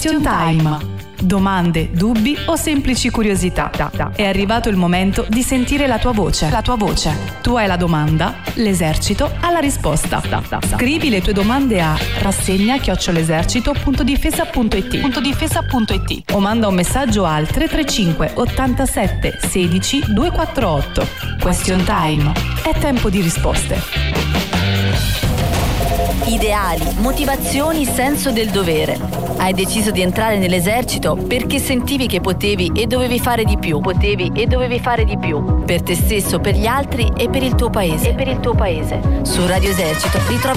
Question Time. Domande, dubbi o semplici curiosità. È arrivato il momento di sentire la tua voce. La tua voce. Tu hai la domanda, l'esercito ha la risposta. Scrivi le tue domande a rassegna@lesercito.difesa.it o manda un messaggio al 335 87 16 248. Question Time. È tempo di risposte. Ideali, motivazioni, senso del dovere. Hai deciso di entrare nell'esercito perché sentivi che potevi e dovevi fare di più. Per te stesso, per gli altri e per il tuo paese. Su Radio Esercito ritrovi